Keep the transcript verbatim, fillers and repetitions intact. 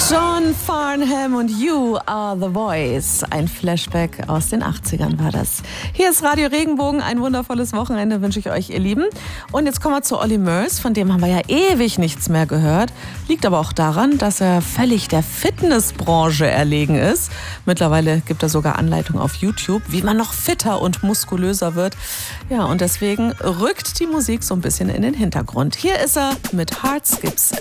John Farnham und You Are The Voice. Ein Flashback aus den achtzigern war das. Hier ist Radio Regenbogen. Ein wundervolles Wochenende wünsche ich euch, ihr Lieben. Und jetzt kommen wir zu Olly Murs. Von dem haben wir ja ewig nichts mehr gehört. Liegt aber auch daran, dass er völlig der Fitnessbranche erlegen ist. Mittlerweile gibt er sogar Anleitungen auf YouTube, wie man noch fitter und muskulöser wird. Ja, und deswegen rückt die Musik so ein bisschen in den Hintergrund. Hier ist er mit Heart Skips